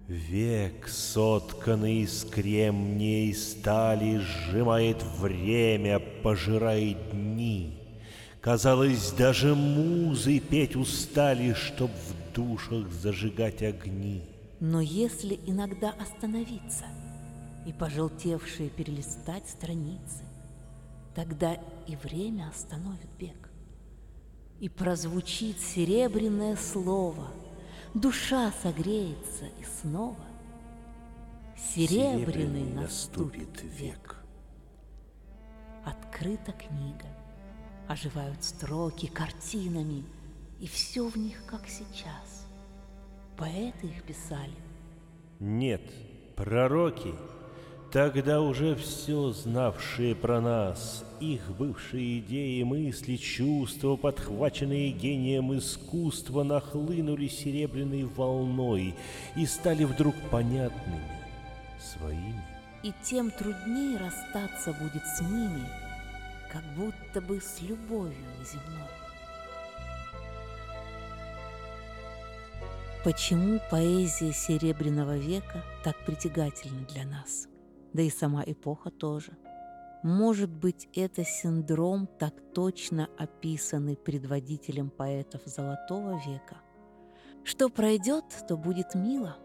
Век, сотканный из кремния и стали, сжимает время, пожирает дни. Казалось, даже музы петь устали, чтоб в душах зажигать огни. Но если иногда остановиться и пожелтевшие перелистать страницы, тогда и время остановит бег. И прозвучит серебряное слово, душа согреется и снова серебряный наступит век. Открыта книга, оживают строки картинами, и все в них как сейчас. Поэты их писали. Нет, пророки, тогда уже все знавшие про нас, их бывшие идеи, мысли, чувства, подхваченные гением искусства, нахлынули серебряной волной и стали вдруг понятными, своими. И тем труднее расстаться будет с ними, как будто бы с любовью неземной. Почему поэзия Серебряного века так притягательна для нас? Да и сама эпоха тоже. Может быть, это синдром, так точно описанный предводителем поэтов Золотого века. Что пройдет, то будет мило.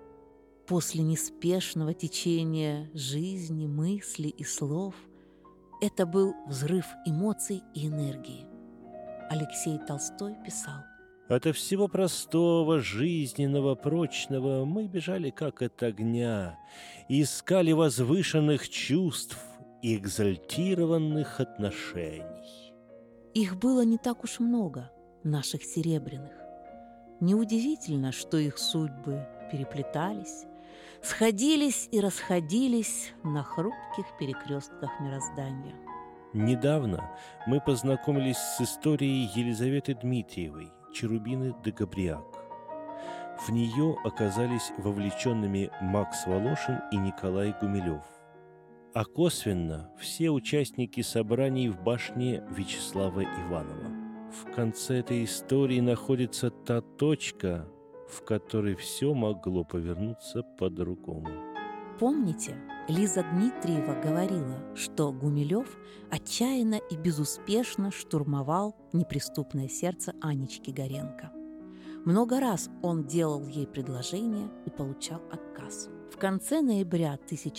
После неспешного течения жизни, мыслей и слов это был взрыв эмоций и энергии. Алексей Толстой писал: Ото всего простого, жизненного, прочного мы бежали как от огня, и искали возвышенных чувств и экзальтированных отношений. Их было не так уж много, наших серебряных. Неудивительно, что их судьбы переплетались, сходились и расходились на хрупких перекрестках мироздания. Недавно мы познакомились с историей Елизаветы Дмитриевой, Черубины де Габриак. В нее оказались вовлеченными Макс Волошин и Николай Гумилев, а косвенно все участники собраний в башне Вячеслава Иванова. В конце этой истории находится та точка, в которой все могло повернуться по-другому. Помните, Лиза Дмитриева говорила, что Гумилев отчаянно и безуспешно штурмовал неприступное сердце Анечки Горенко. Много раз он делал ей предложение и получал отказ. В конце ноября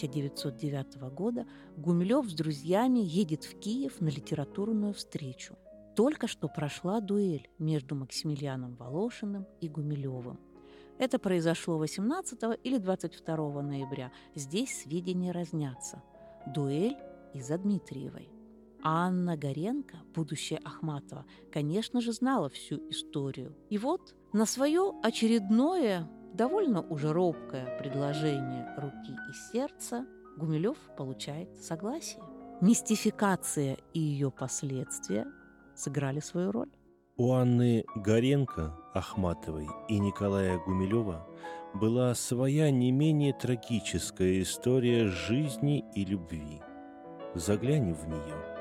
1909 года Гумилев с друзьями едет в Киев на литературную встречу. Только что прошла дуэль между Максимилианом Волошиным и Гумилевым. Это произошло 18 или 22 ноября. Здесь сведения разнятся. Дуэль из-за Дмитриевой. А Анна Горенко, будущая Ахматова, конечно же, знала всю историю. И вот на свое очередное, довольно уже робкое предложение руки и сердца Гумилев получает согласие. Мистификация и ее последствия сыграли свою роль. У Анны Горенко, Ахматовой и Николая Гумилева была своя не менее трагическая история жизни и любви. Заглянем в нее.